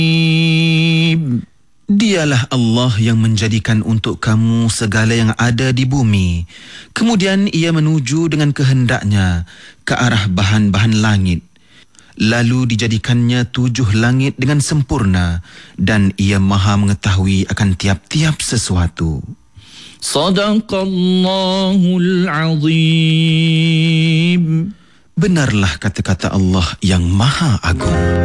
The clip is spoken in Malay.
Dialah Allah yang menjadikan untuk kamu segala yang ada di bumi. Kemudian ia menuju dengan kehendaknya ke arah bahan-bahan langit. Lalu dijadikannya 7 langit dengan sempurna dan ia maha mengetahui akan tiap-tiap sesuatu. Sadaqallahul Azim. Benarlah kata-kata Allah yang maha agung.